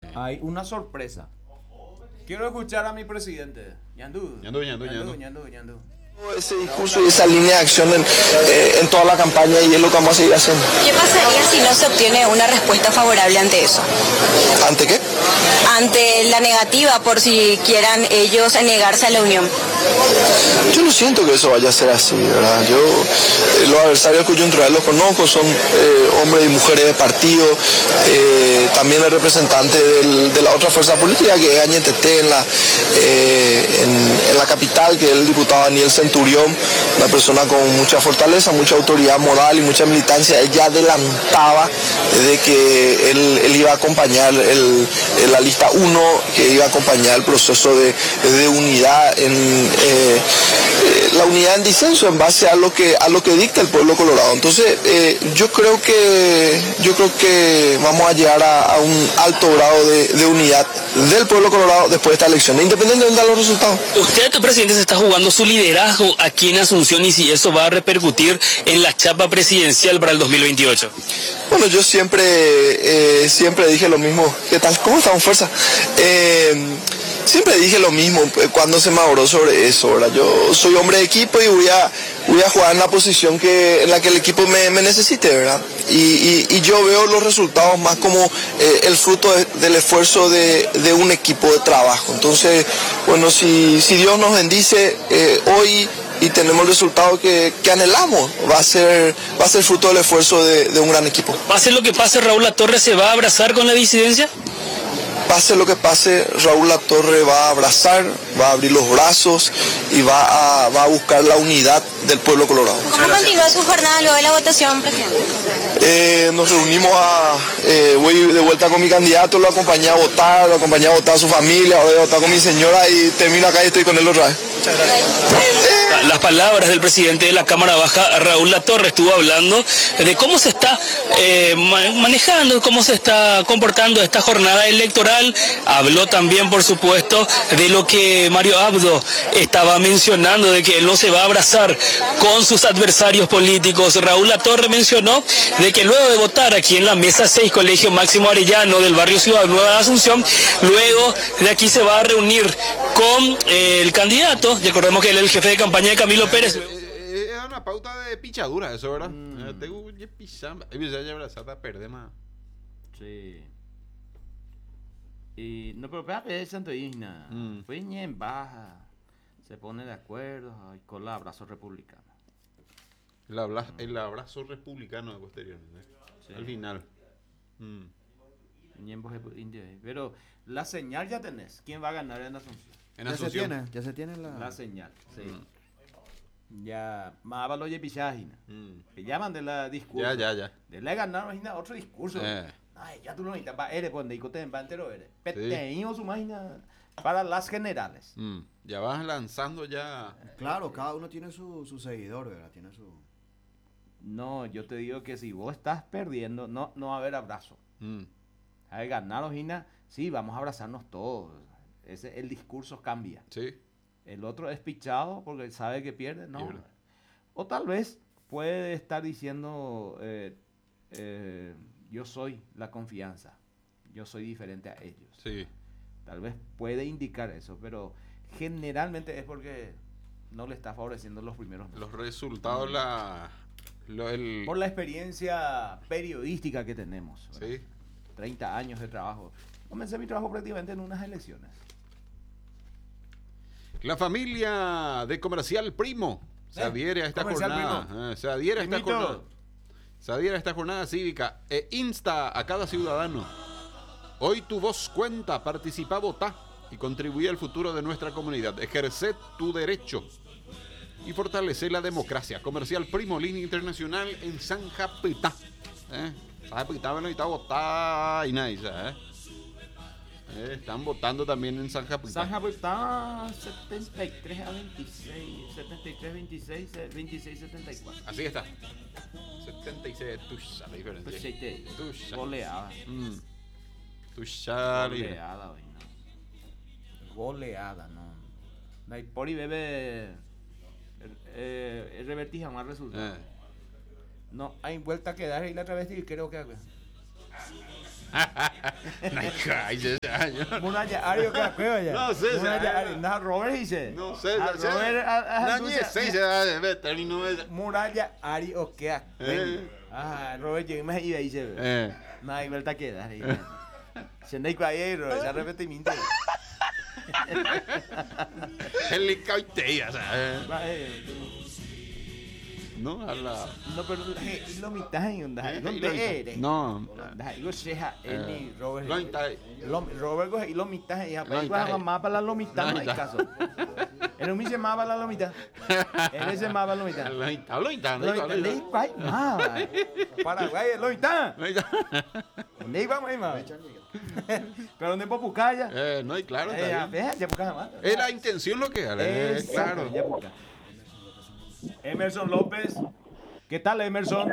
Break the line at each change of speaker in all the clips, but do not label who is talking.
Hay una sorpresa. Quiero escuchar a mi presidente. Ñandú.
Ese discurso y esa línea de acción en toda la campaña, y es lo que vamos a seguir haciendo.
¿Qué pasaría si no se obtiene una respuesta favorable ante eso?
¿Ante qué?
Ante la negativa, por si quieran ellos negarse a la unión.
Yo no siento que eso vaya a ser así, ¿verdad? Los adversarios coyunturales los conozco, son hombres y mujeres de partido, también el representante de la otra fuerza política, que es Añetete en la capital, que es el diputado Daniel Centurión, una persona con mucha fortaleza, mucha autoridad moral y mucha militancia. Él ya adelantaba de que él iba a acompañar la lista 1, que iba a acompañar el proceso de unidad la unidad en disenso en base a lo que dicta el pueblo colorado. Entonces yo creo que vamos a llegar a un alto grado de unidad del pueblo colorado después de esta elección, independientemente de los resultados.
Usted, presidente, se está jugando su liderazgo aquí en Asunción, y si eso va a repercutir en la chapa presidencial para el 2028.
Bueno, yo siempre dije lo mismo. ¿Qué tal? ¿Cómo estamos, fuerza? Siempre dije lo mismo cuando se me habló sobre eso, ¿verdad? Yo soy hombre de equipo y voy a jugar en la posición en la que el equipo me necesite, ¿verdad? Y yo veo los resultados más como el fruto del esfuerzo de un equipo de trabajo. Entonces, bueno, si Dios nos bendice hoy y tenemos el resultado que anhelamos, va a ser fruto del esfuerzo de un gran equipo.
Pase lo que pase, Raúl Latorre se va a abrazar con la disidencia.
Pase lo que pase, Raúl Latorre va a abrazar, va a abrir los brazos y va a buscar la unidad del pueblo colorado.
¿Cómo continúa su jornada luego de la votación, presidente?
Nos reunimos voy de vuelta con mi candidato, lo acompañé a votar a su familia, voy a votar con mi señora y termino acá y estoy con él otra vez.
Muchas gracias. Las palabras del presidente de la Cámara Baja, Raúl Latorre, estuvo hablando de cómo se está manejando, cómo se está comportando esta jornada electoral. Habló también, por supuesto, de lo que Mario Abdo estaba mencionando, de que él no se va a abrazar con sus adversarios políticos. Raúl Latorre mencionó de que luego de votar aquí en la mesa 6, Colegio Máximo Arellano del barrio Ciudad Nueva de Asunción, luego de aquí se va a reunir con el candidato, recordemos que él es el jefe de campaña de Camilo Pérez.
Es una pauta de pichadura eso, ¿verdad? Tengo que pisar,
Sí. Y no, pero espérate, Santo Igna. Fue en baja. Se pone de acuerdo con el abrazo republicano.
El abrazo republicano de posterior, sí. Al final.
Pero la señal ya tenés. ¿Quién va a ganar en Asunción?
Ya se tiene la
señal, sí. Ya, Mábalo y Pichagina. Que llaman de la discurso.
Ya.
De la ganar, imagina otro discurso. Ay, ya tú no necesitas, eres, pues, entero eres. Peteín su máquina para las generales.
Ya vas lanzando ya.
Claro, cada uno tiene su seguidor, ¿verdad? Tiene su...
No, yo te digo que si vos estás perdiendo, no va a haber abrazo. A ganar, Ojina, sí, vamos a abrazarnos todos. El discurso cambia.
Sí.
El otro es pichado porque sabe que pierde, no. Pierde. O tal vez puede estar diciendo, yo soy la confianza, yo soy diferente a ellos.
Sí.
Tal vez puede indicar eso, pero generalmente es porque no le está favoreciendo los primeros meses.
Los resultados,
por la experiencia periodística que tenemos.
Sí.
30 años de trabajo. Comencé mi trabajo prácticamente en unas elecciones.
La familia de Comercial Primo se adhiere a esta jornada. Se adhiere a esta jornada cívica e insta a cada ciudadano. Hoy tu voz cuenta, participa, votá y contribuye al futuro de nuestra comunidad. Ejerce tu derecho y fortalece la democracia. Comercial Primo, línea internacional en San Japitá. San Japitá, bueno, ahorita votá y nadie, están votando también en San Japitá.
San Japitá 73 a 26, 73, 26, 26, 74.
Así está. 76, tuya la diferencia.
Tuya. Goleada.
Tuya.
Goleada hoy, no. Goleada, no. Por y bebe revertija más resultado. No, hay vuelta que dar y la travesti y creo que Muralla Ario que acuerdo ya.
No sé,
Muralla Ario. No, Robert dice.
No sé,
Robert
terminó
Muralla Ario que acuerdo. Robert yo me iba a dice. No, igual te queda. Se no hay cuál Robert, se repetimiento.
El caiteia, ¿sabes? No, alla.
No, pero lo mitad en ¿dónde eres?
No.
Digo, seja, ni Robert.
Robert
y lo mitad, y para mamá para la lomita, no hay caso. Él me dice más para la lomita. Él dice más para la lomita.
Lomita.
Paraguay, lomita. ¿Dónde vamos, más? Pero ¿dónde puedo buscar ya?
No, y claro,
ya buscas más.
Es la intención lo que es, claro.
Ya busca. Emerson López. ¿Qué tal, Emerson?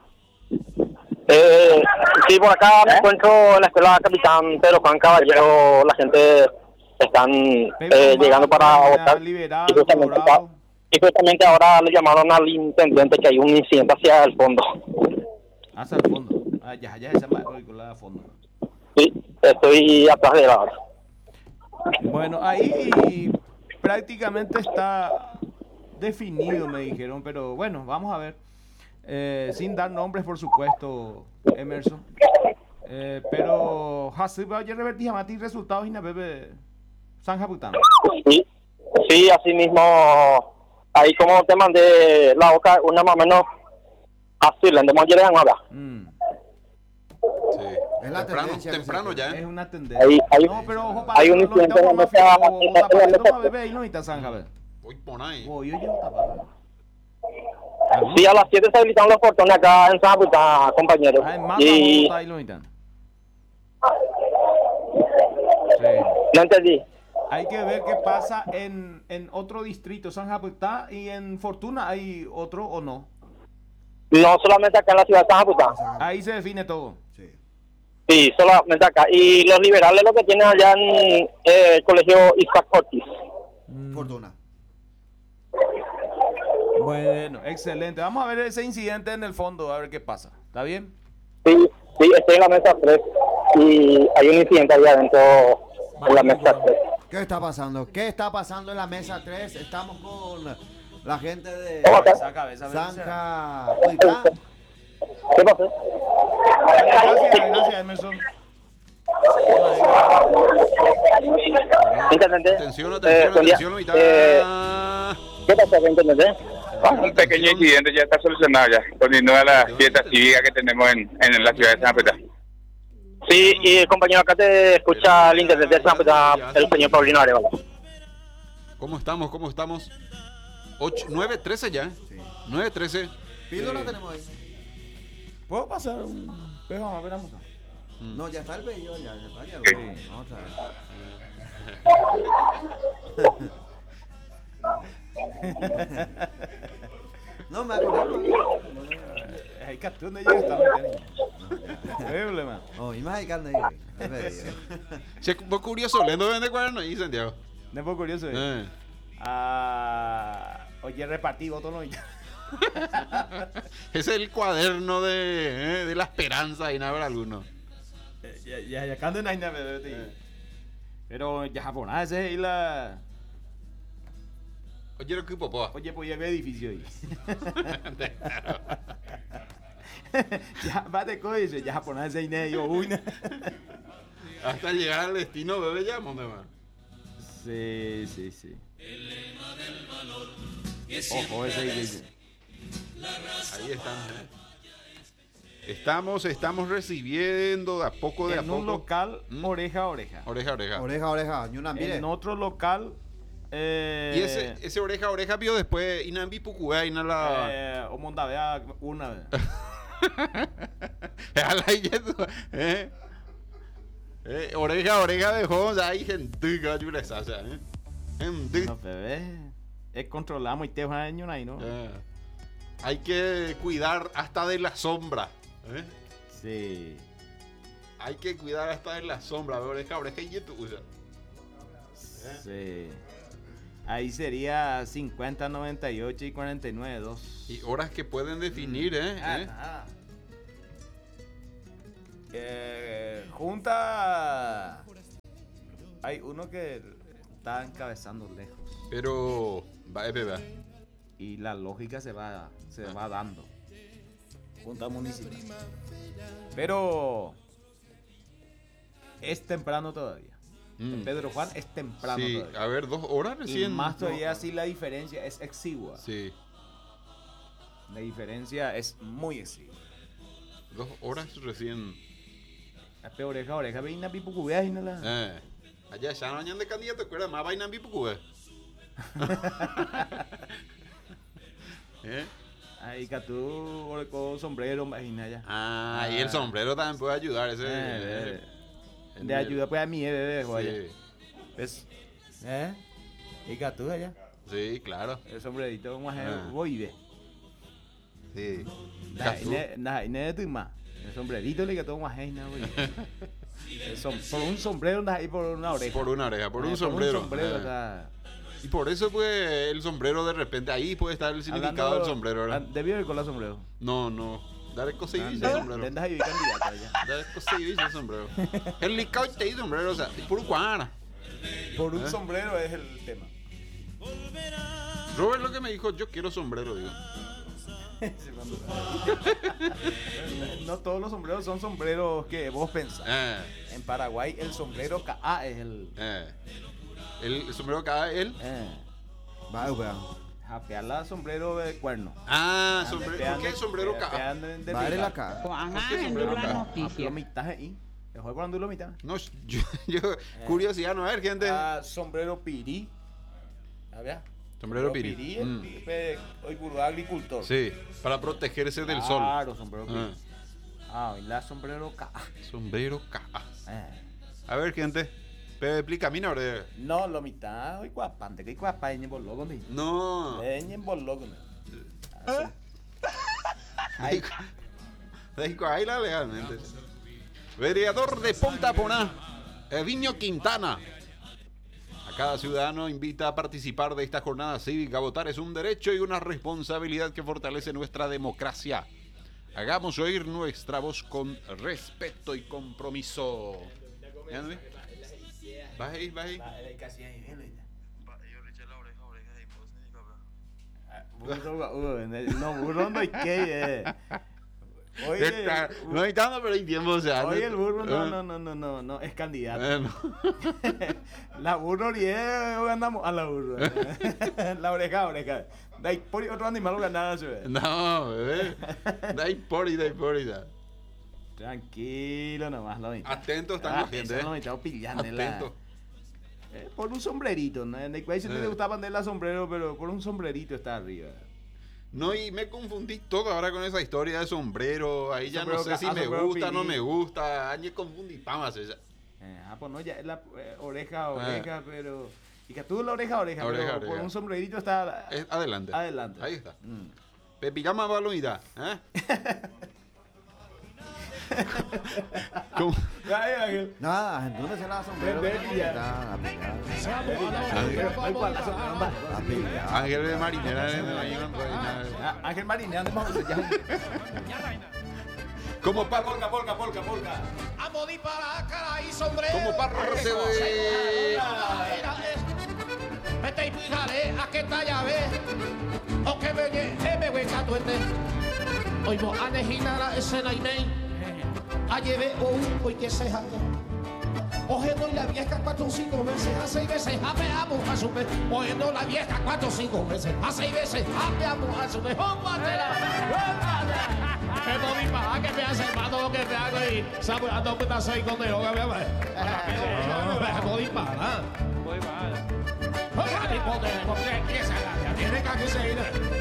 Sí, por acá me encuentro en la escuela Capitán Pedro Juan Caballero. La gente están llegando para votar. Y justamente ahora le llamaron al intendente que hay un incidente hacia el fondo.
Hacia el fondo. Ya esa película a fondo.
Sí, estoy atrás de la.
Bueno, ahí prácticamente está definido, me dijeron, pero bueno, vamos a ver. Sin dar nombres, por supuesto, Emerson. Pero Hasib ayer revertía Mati resultados y Bebe San Japután.
Sí, así mismo. Ahí como te mandé la boca, una más o menos así, le andamos ayer ahora.
Sí. Es la temprano ya.
Es una tendencia. No, pero ojo para
hay un incidente en la
mesa. San Javier.
Voy por ahí.
Sí, a las 7 se habilitaron los portones acá en San Juan, compañeros.
Y...
No entendí.
Hay que ver qué pasa en otro distrito, San Japutá, y en Fortuna hay otro o no.
No, solamente acá en la ciudad de San Japutá.
Ahí se define todo.
Sí, solamente acá. Y los liberales lo que tienen allá en el colegio Isaac Ortiz.
Fortuna.
Bueno, excelente. Vamos a ver ese incidente en el fondo, a ver qué pasa. ¿Está bien?
Sí, estoy en la mesa 3 y hay un incidente allá adentro en la mesa 3.
¿Qué está pasando? ¿Qué está pasando en la mesa 3? Estamos con la gente de Zanja.
¿Qué pasó?
Gracias, Emerson.
Intendente.
Atención,
¿Qué pasó, intendente?
Un pequeño incidente ya está solucionado ya. Continúa la fiesta cívica que tenemos en la ciudad de San Pedro.
Sí, y compañero, acá te escucha el intendente de San Pedro, el señor Paulino Arevalo.
¿Cómo estamos? 9:13 ya. Sí. 9:13.
Píldora tenemos ahí.
¿Puedo pasar un pejo a ver a moto?
No, ya está el pedido ya.
Sí.
Vamos a ver. No me acuerdo.
Hay cartón de llega problema.
Oh, y más hay carne ahí.
Che, fue curioso, lendo vende cuaderno y Santiago.
No fue curioso. Oye, repartí votos no.
Es el cuaderno de la esperanza y nada alguno.
Ya canto nada pero ya japonés y la.
Oye, lo que popo.
Oye, pues ya ve edificio ahí. Ya va de coche, ya japonés y yo una.
Hasta llegar al destino, bebé, ya, ¿dónde va?
Sí. Ojo, ese dice.
Ahí están. Estamos recibiendo de a poco
en un local, oreja a oreja.
Oreja, mire.
En otro local.
Y ese oreja a oreja vio después Inambi Pucuá y la.
O Mondavea una vez.
Oreja a oreja dejó, o sea, hay gente que ayuda a esa, gente.
No, bebé. Controlamos y te va año ahí, ¿no?
Hay que cuidar hasta de la sombra.
Sí.
Hay que cuidar hasta de la sombra. Oreja y YouTube.
Sí. Ahí sería 50, 98 y 49, 2.
Y horas que pueden definir,
Junta. Hay uno que está encabezando lejos.
Pero va.
Y la lógica se va dando. Junta municipal. Pero es temprano todavía. Pedro Juan es temprano todavía.
A ver, 2 horas recién.
Y más todavía así la diferencia es exigua.
Sí.
La diferencia es muy exigua.
2 horas recién.
Hasta oreja, vaina pipucubea y no la.
Allá ya no hayan de candidato, ¿cuál más vaina en pipucubea?
Ahí que tú con sombrero, imagina ya.
Y el sombrero también puede ayudar. Ese,
de ayuda pues a mí, bebé, joder. ¿Ves? Y que tú allá.
Sí, claro.
El sombrerito más boide.
Sí.
El sombrerito le que todo más güey. Por un sombrero y por una oreja.
Por una oreja, por un sombrero. Y por eso pues el sombrero de repente ahí puede estar el significado del sombrero, ¿verdad?
¿Debió ir con la sombrero?
No. Dale cosilla el sombrero.
Vendas ahí candidato ya.
Dale cosilla el sombrero. El licao y te sombrero, o sea, por cuana.
Por un sombrero es el tema.
Robert lo que me dijo, yo quiero sombrero, digo.
No todos los sombreros son sombreros que vos pensás. En Paraguay el sombrero KA es el.
El sombrero KA es el.
Japear la sombrero de cuerno.
Sombrero. ¿Por qué el sombrero KA?
Vale la K.
¿Por qué el sombrero KA?
Lo mitad ahí. Dejó cuando lo mitad.
No, yo curiosidad, no, a ver, gente.
Sombrero pirí. A ver.
Sombrero pirí.
Hoy burro agricultor.
Sí, para protegerse del sol.
Claro, sombrero pirí. Y la sombrero KA.
Sombrero KA. A ver, gente. Explica, mina, ¿verdad?
No, lo mitad. Hoy cuapante, que cuapa en bologo,
no.
En bologo.
Ahí la legalmente. Vereador de Punta Poná, Eviño Quintana. A cada ciudadano invita a participar de esta jornada cívica. Votar es un derecho y una responsabilidad que fortalece nuestra democracia. Hagamos oír nuestra voz con respeto y compromiso. ¿Vas ahí?
Burro no hay que. Oye,
no hay tanto, pero hay tiempo. O sea,
oye, el burro no, es candidato. La burro ni ganamos a la burro. La oreja. Dai por otro animal lo ganaba, ¿sí?
No, bebé. Dai por.
Tranquilo nomás, lo mitad.
Atento están la gente.
Lo mitad pillando.
Atento.
Por un sombrerito, ¿no? En el cual te gustaba ponerle sombrero, pero por un sombrerito está arriba.
No, y me confundí todo ahora con esa historia de sombrero. Ahí ya no sé si me gusta, no me gusta. Ahí me confundí, pamas esa.
Pues no, ya es la oreja, pero. Y que tú la oreja, pero por un sombrerito está.
Adelante. Ahí está. Pepillama balonida, ¿Cómo?
Nada, entonces se la sombrero.
Ángel de Marinera.
Ángel Marinera,
como
polka.
Como parse de.
Vete y fíjale a qué talla ve. O que me hueca tuete. Hoy vos a dejinar la escena y me. A lleve hoy que se jale. Cogiendo la vieja 4 o 5 veces, a 6 veces, apeamos a su vez. Cogiendo la vieja 4 o 5 veces, a 6 veces, apeamos a su vez. ¡Póngatela! Que no mi paja que me hace malo lo que me hago y sabe ando con las 6 con de hoga, me va. No dispara. Voy mal. Tiene que seguir.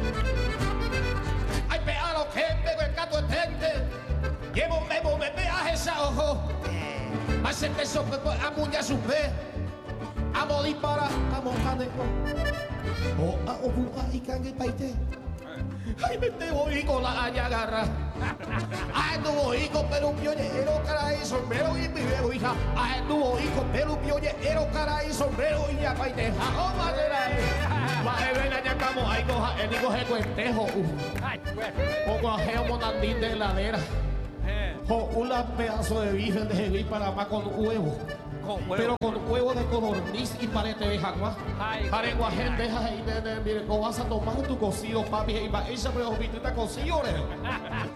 Ay, pega lo que pego el gato estente. Llevo me peaje esa ojo. Hace que eso a muña su fe. Amo dispara, amo caneco. O a obuja y cangue paite. Ay, me te voy con la agarra. Ay, no voy con pelo pioñero, cara y sombrero y mi viejo hija. Ay, no voy con pelo pioñero, cara y sombrero y ya paite. ¡Oh, madre! Madre, ven allá, camo, ay, coja, el hijo de cuentejo. Poco ajeo, monandín de heladera. un pedazo de bife de Jeví Panamá con huevo. Pero con huevo de codorniz y parete de jaguar. Arengua gente, mire, ¿cómo vas a tomar tu cocido, papi? Y va ella, pero viste, está cocido,